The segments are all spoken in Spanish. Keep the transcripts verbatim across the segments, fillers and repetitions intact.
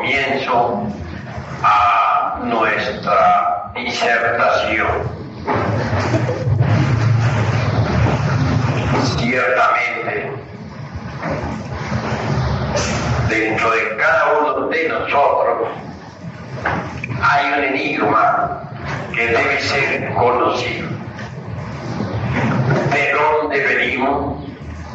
comienzo a nuestra disertación. Ciertamente, dentro de cada uno de nosotros hay un enigma que debe ser conocido. ¿De dónde venimos?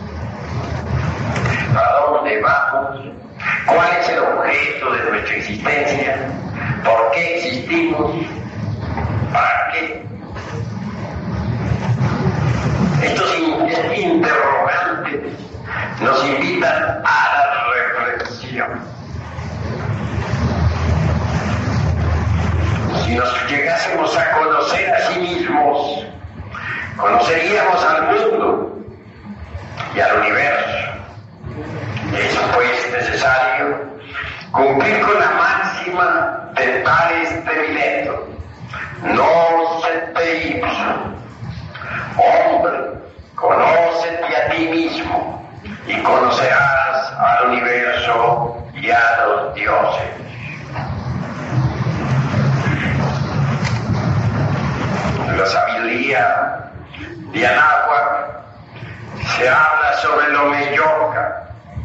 ¿A dónde vamos? ¿Cuál es el objeto de nuestra existencia? ¿Por qué existimos? ¿Para qué? Estos interrogantes nos invitan a la reflexión. Si nos llegásemos a conocer a sí mismos, conoceríamos al mundo y al universo. Es pues necesario cumplir con la máxima de Tales de Mileto: Nocete ipsum. Hombre, conócete a ti mismo y conocerás al universo y a los dioses. En la sabiduría de Anáhuac se habla sobre lo Omeyoca,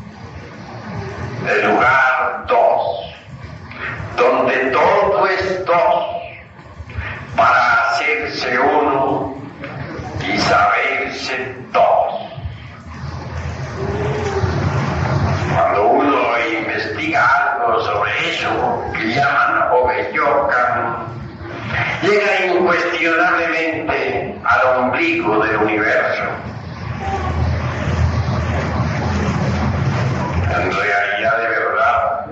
el lugar dos, donde todo es dos, para hacerse uno y saberse dos. Cuando uno investiga algo sobre eso que llaman Omeyoca, llega incuestionablemente al ombligo del universo. En realidad, de verdad,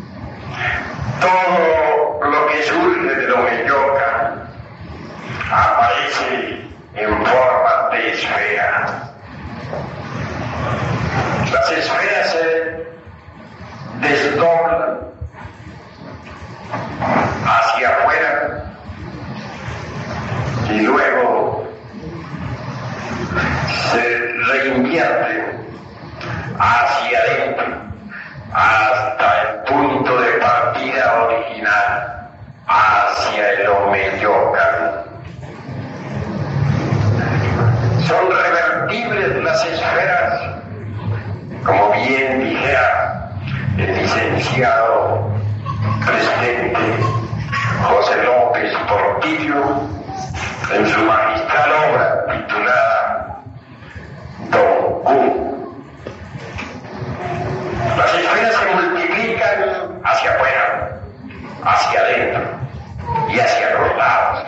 todo lo que surge del Omeyoca aparece en forma de esfera. Las esferas se desdoblan hacia afuera y luego se reinvierten hacia adentro hasta el punto de partida original, hacia el Omeyoca. Son revertibles las esferas, como bien dijera el licenciado presidente José López Portillo en su magistral obra titulada Don Q. Las esferas se multiplican hacia afuera, hacia adentro y hacia los lados,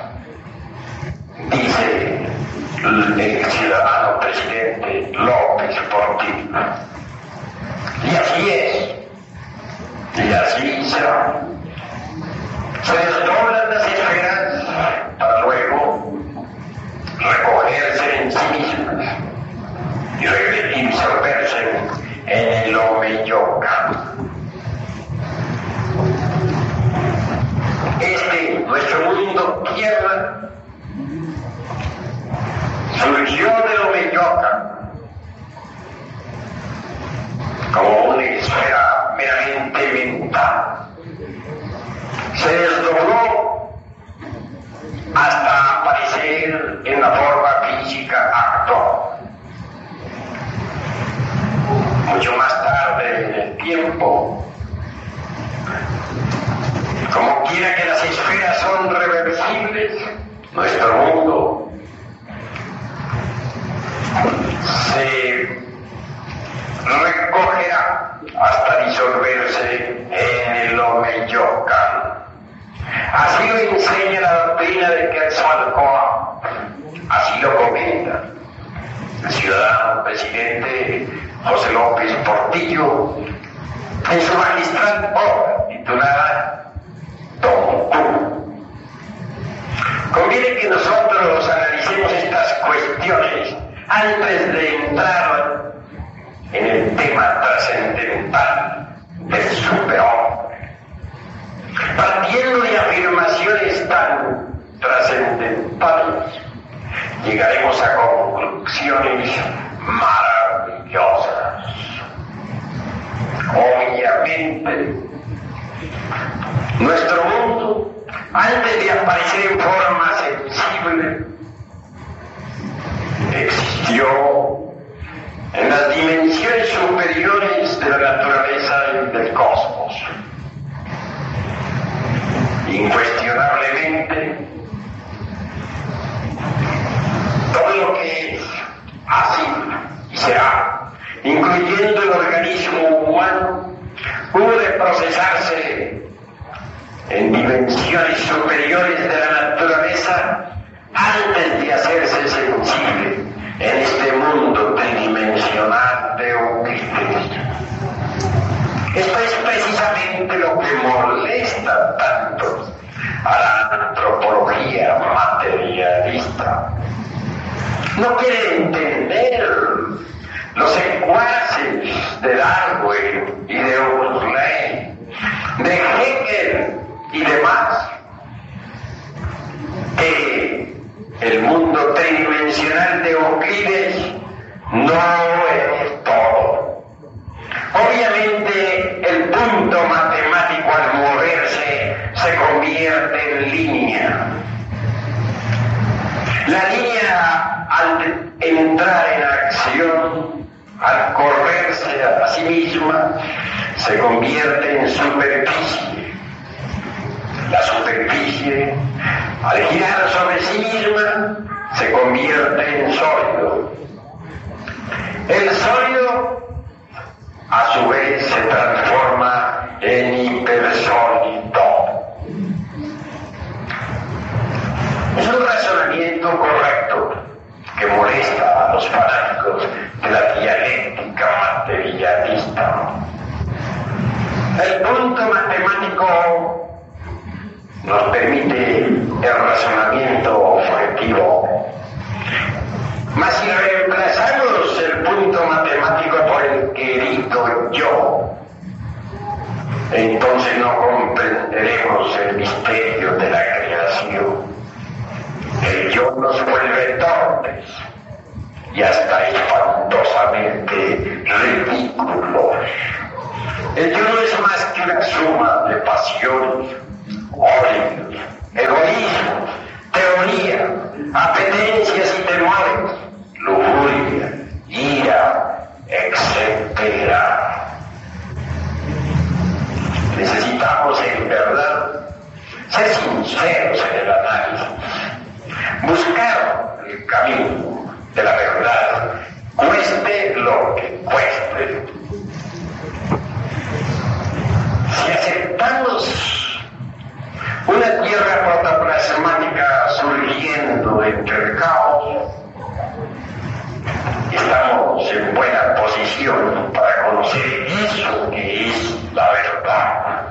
dice el ciudadano presidente López Portillo. Y así es, y así será. Se desdoblan las esferas para luego recogerse en sí mismas y disolverse en el Omeyoca. Este, nuestro mundo tierra, surgió del Omeyoca como una esfera meramente mental. Se desdobló hasta aparecer en la forma física actual. Mucho más tarde en el tiempo, como quiera que las esferas son reversibles, nuestro mundo se recogerá hasta disolverse en el Omeyoca. Así lo enseña la doctrina de Quetzalcóatl, así lo comenta el ciudadano presidente José López Portillo en su magistral obra titulada Don Q. Conviene que nosotros analicemos estas cuestiones antes de entrar en el tema trascendental del superhombre. Partiendo de afirmaciones tan trascendentales, llegaremos a conclusiones maravillosas. Obviamente, Nuestro mundo, antes de aparecer en forma sensible, existió en las dimensiones superiores de la naturaleza y del cosmos. Incuestionablemente, todo lo que es, ha sido y será, incluyendo el organismo humano, hubo de procesarse en dimensiones superiores de la naturaleza antes de hacerse sensible en este mundo tridimensional de Euclides. Esto es precisamente lo que molesta tanto a la antropología materialista. No quiere entender los secuaces de Darwin y de Huxley, de Hegel y demás, que el mundo tridimensional de Euclides no es todo. Obviamente el punto matemático al moverse se convierte en línea. La línea al entrar en acción, al correrse a sí misma, se convierte en superficie. La superficie, al girar sobre sí misma, se convierte en sólido. El sólido, a su vez, se transforma en hipersólido. Es un razonamiento correcto que molesta a los fanáticos de la dialéctica materialista. El punto matemático nos permite el razonamiento objetivo. Mas si reemplazamos el punto matemático por el querido yo, entonces no comprenderemos el misterio de la creación. El yo nos vuelve torpes y hasta espantosamente ridículos. El yo no es más que una suma de pasiones, odios, egoísmo, teoría, apetencias y temores, lujuria, ira, etcétera. Necesitamos en verdad ser sinceros en el análisis, buscar el camino de la verdad, cueste lo que cueste. Si aceptamos una tierra protoplasmática surgiendo entre el caos, estamos en buena posición para conocer eso que es la verdad.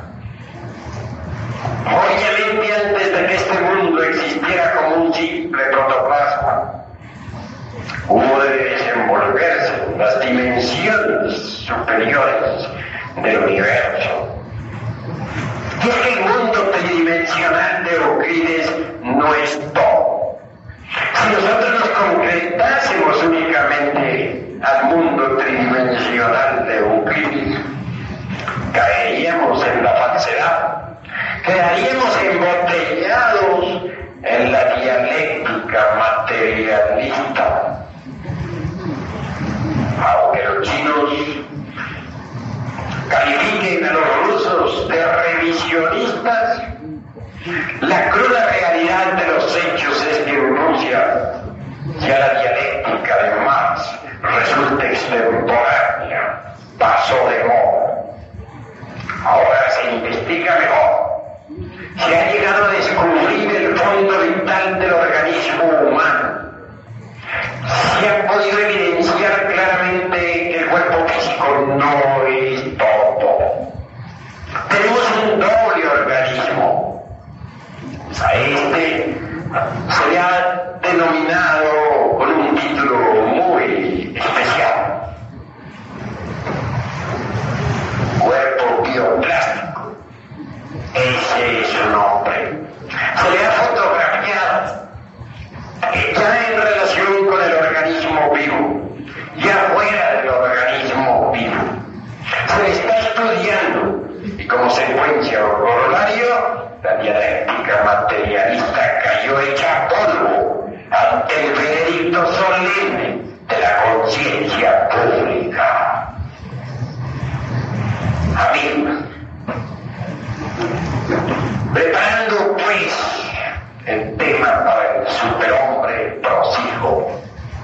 Obviamente, antes de que este mundo existiera como un simple protoplasma, hubo de desenvolverse en las dimensiones superiores del universo. Y es que el mundo tridimensional de Euclides no es todo. Si nosotros nos concretásemos únicamente al mundo tridimensional de Euclides, caeríamos en la falsedad, quedaríamos embotellados en la dialéctica materialista. Aunque los chinos califiquen a los rusos de revisionistas, la cruda realidad de los hechos es que en Rusia ya la dialéctica de Marx resulta extemporánea, pasó de moda. Ahora se investiga mejor. Se ha llegado a descubrir el fondo vital del organismo humano. Se ha podido evidenciar claramente que el cuerpo físico no es todo. Tenemos un doble organismo. A este se le ha denominado con un título muy especial: cuerpo bioplástico. Ese es su nombre. Se le ha fotografiado ya en relación con el organismo vivo, ya fuera del organismo vivo. Se le está estudiando y como secuencia conciencia pública. Amigos, preparando pues el tema para el superhombre prosigo,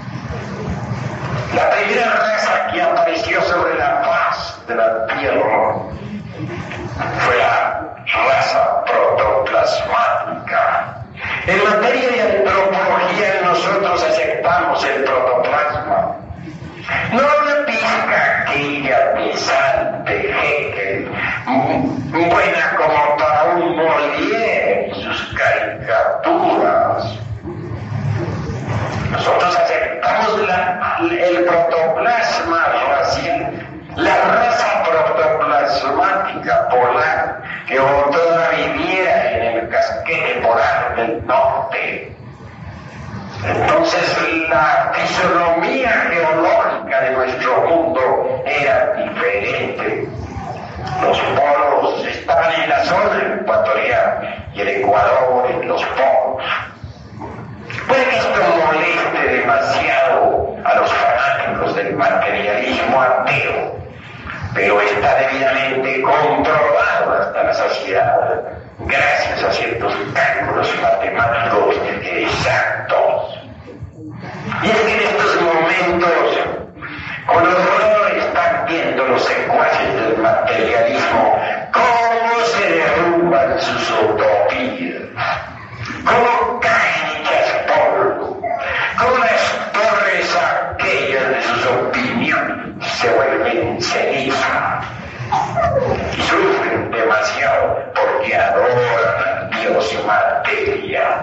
la primera raza que apareció sobre la faz de la tierra fue la raza protoplasmática. En materia de antropología nosotros aceptamos el protoplasma. No la pizca aquella pesante Hegel, buena como para un Molière y sus caricaturas. Nosotros aceptamos la, el protoplasma racial, la raza protoplasmática polar que toda viviera en el casquete polar del norte. Entonces la fisonomía geológica de nuestro mundo era diferente. Los polos estaban en la zona ecuatorial y el Ecuador en los polos. Puede que esto moleste demasiado a los fanáticos del materialismo ateo, pero está debidamente comprobado hasta la saciedad gracias a ciertos cálculos matemáticos exactos. Y es que en estos momentos, con horror están viendo los secuaces del materialismo cómo se derrumban sus utopías, cómo caen hechas polvo, cómo las torres aquellas de sus opiniones se vuelven ceniza y sufren demasiado porque adoran al Dios materia.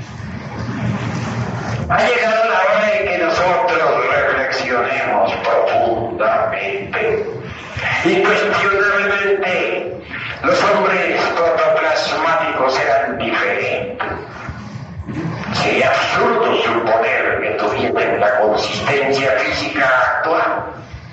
Ha llegado la hora de que nosotros reflexionemos profundamente. Incuestionablemente, los hombres protoplasmáticos eran diferentes. Sería absurdo suponer que tuviesen la consistencia física actual.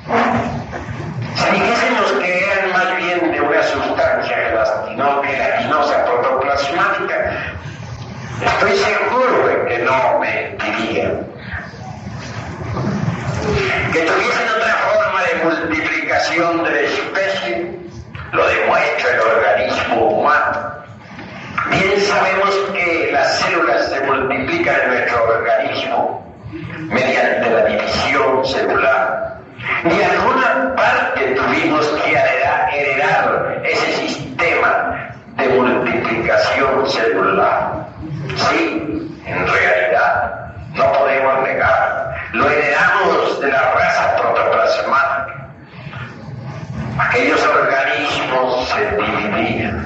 Si dijésemos que eran más bien de una sustancia gelatino, gelatinosa protoplasmática, estoy seguro de que no mentirían. Que tuviesen otra forma de multiplicación de la especie, lo demuestra el organismo humano. Bien sabemos que las células se multiplican en nuestro organismo mediante la división celular. De alguna parte tuvimos que heredar, heredar ese sistema de multiplicación celular. Sí, en realidad, no podemos negar, lo heredamos de la raza protoplasmática. Aquellos organismos se dividían.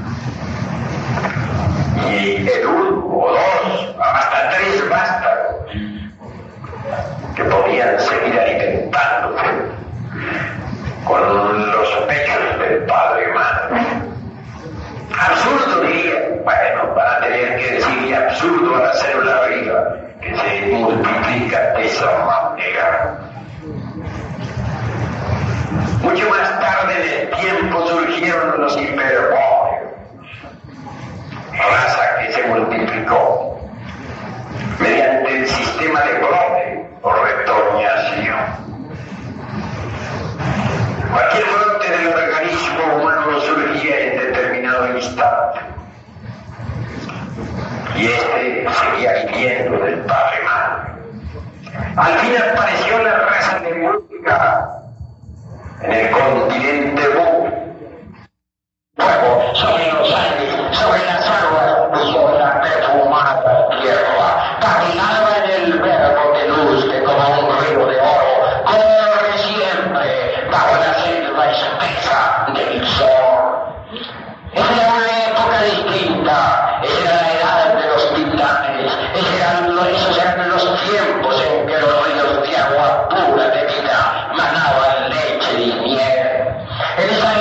Y el uno o dos, hasta tres vástagos, que podían seguir alimentándose con los pechos del padre y madre. Absurdo diría, bueno, van a tener que decirle absurdo a la célula viva que se multiplica de esa manera. Mucho más tarde en el tiempo surgieron los hiperbóreos, raza que se multiplicó mediante el sistema de brote o retoñación. Cualquier brote del organismo humano surgía en determinado instante y este seguía viviendo del padre madre. Al fin apareció la raza de música en el continente Bú. Luego, sobre los aires, sobre las aguas y sobre la perfumada tierra, caminaba en el verbo de luz que como un río de oro corre siempre bajo la selva espesa del sol. Era una época distinta, esa era la edad de los titanes, esos eran los, esos eran los tiempos en que los ríos de agua pura de vida manaban leche y miel. En esa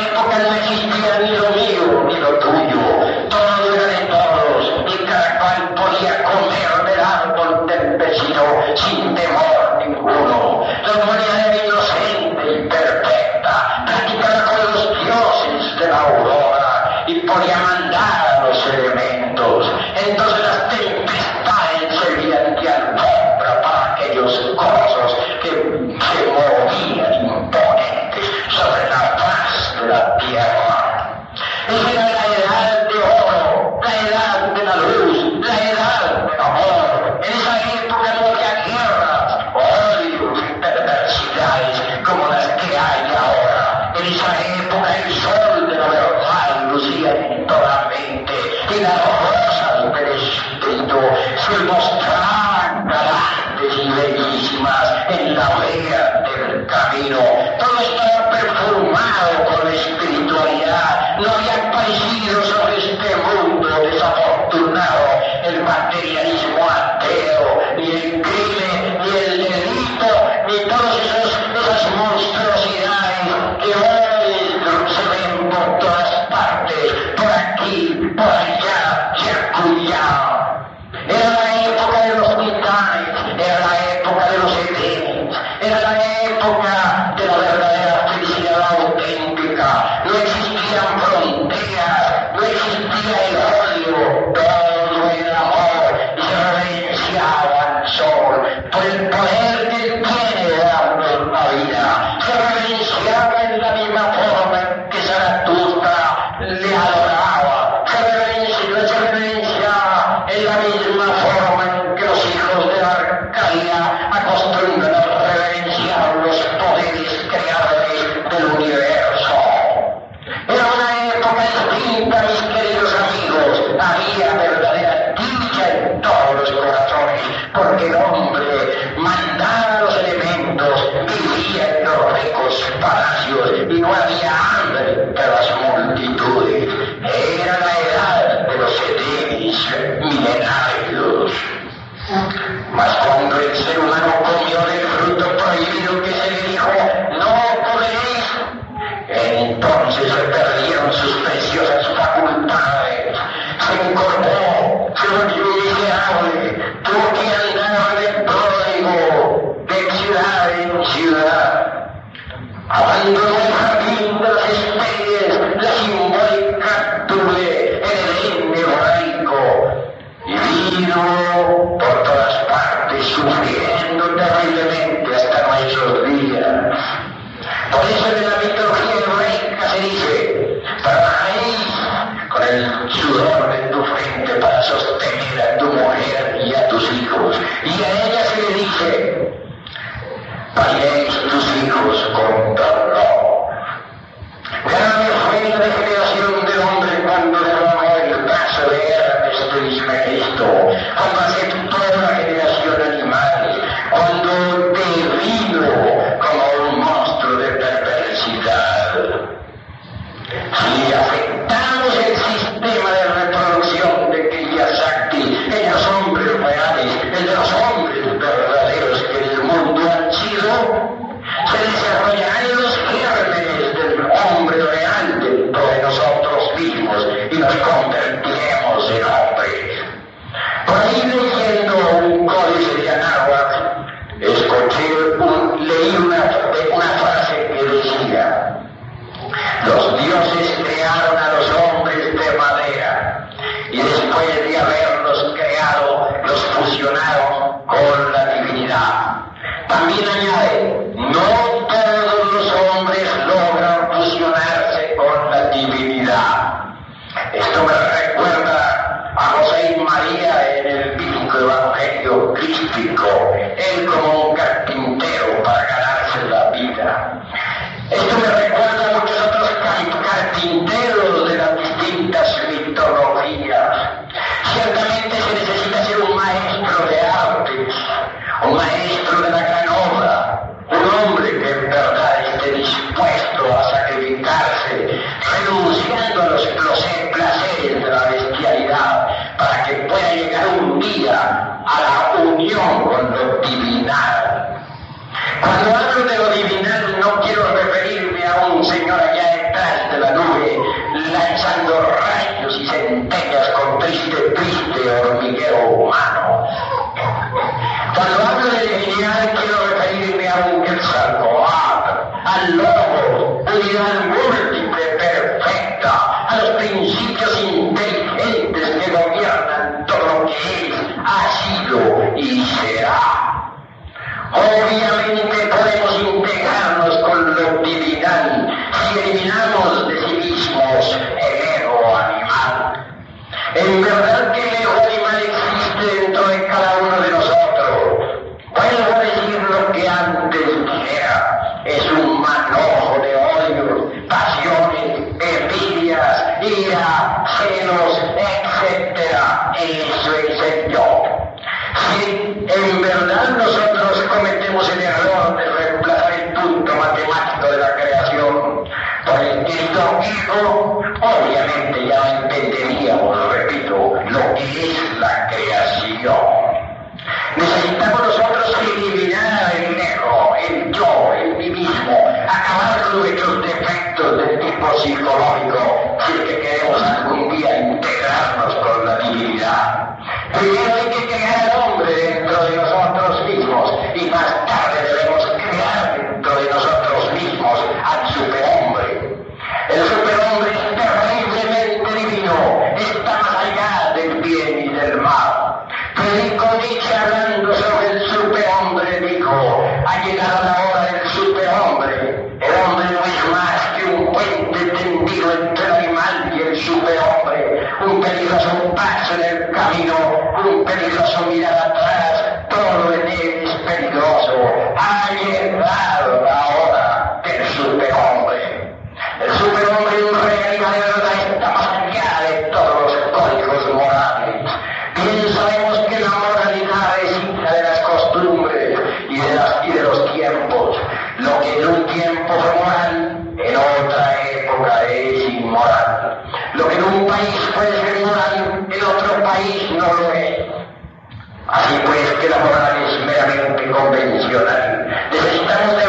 vivía en los ricos palacios y no había hambre de las multitudes. Era la edad de los edenis milenarios. Mas cuando el ser humano comió del fruto prohibido que se le dijo, no comeréis, entonces se perdieron sus preciosas facultades, se encorvó, se volvió miserable, tuvo que andar de pródigo, de ciudad en ciudad. Abandonó el jardín de las especies, la simbólica turbe, el Edén hebraico, y vino por todas partes sufriendo terriblemente hasta nuestros días. Por eso en la mitología hebraica se dice, trabajaréis con el sudor de tu frente para sostener a tu mujer y a tus hijos. Y a ella se le dice, pariréis tus hijos con dolor. Grave fue la degeneración del hombre cuando derramó el brazo de Hermes Trismegisto, cuando aceptó la generación animal, cuando devino como un monstruo de perversidad. Si aceptamos el sistema de reproducción de Kiyosaki en los hombres reales, en los hombres verdaderos que en el mundo han sido, se desarrollarán los gérmenes del hombre real dentro de nosotros mismos y nos convertiremos en hombres. Por ahí leyendo un códice de Anáhuac, escuché, un, leí una, una frase que decía, los dioses crearon a los hombres de madera y después de haberlos creado, los fusionaron con la divinidad. También añade, no todos los hombres logran fusionarse con la divinidad. Esto me recuerda a José y María en el bíblico evangelio crístico, él como un carpintero para ganarse la vida. Esto me recuerda a muchos otros carpinteros de las distintas mitologías. Ciertamente se necesita ser un maestro de artes, un maestro de la gran obra, un hombre que en verdad esté dispuesto a sacrificarse, renunciando a los placeres de la bestialidad, para que pueda llegar un día a la unión con lo divinal. Cuando hablo de lo divinal no quiero referirme a un señor allá detrás de la nube, lanzando rayos y centellas con triste, triste hormiguero humano. Cuando hablo de divinidad quiero referirme a un Quetzalcóatl, al lobo, unidad múltiple perfecta, a los principios inteligentes que gobiernan todo lo que es, ha sido y será. Obviamente podemos integrarnos con lo divinal si eliminamos de sí mismos el ego animal. En verdad que el ego animal existe dentro de cada uno de nosotros. Vuelvo a decir lo que antes dijera. Es un manojo de odios, pasiones, envidias, ira, celos, etcétera. Eso es el yo. Si en verdad nosotros cometemos el error de reemplazar el punto matemático de la creación por el querido hijo, obviamente ya no entenderíamos, repito, lo que es la creación. Necesitamos nosotros eliminar el ego, el yo, el mí mismo, acabar con nuestros defectos de tipo psicológico, si es que queremos algún día integrarnos con la divinidad. Primero hay que crear al hombre dentro de nosotros mismos y más tarde debemos crear dentro de nosotros mismos al superhombre. El superhombre es terriblemente divino, está más allá del bien y del mal. Predico Nietzsche hablando sobre el superhombre, dijo, ha llegado la hora del superhombre. El hombre no es más que un puente tendido entre el animal y el superhombre, un peligroso paso en el camino, un peligroso mirar atrás, todo en él es peligroso. Ha llegado la hora del superhombre. El superhombre en realidad de verdad está más allá de todos los códigos morales. Bien sabemos que la moralidad es hija de las costumbres y de, las, y de los tiempos. que en un tiempo fue moral, en otra época es inmoral. Lo que en un país puede ser moral, en otro país no lo es. Así pues que la moral es meramente convencional. Necesitamos de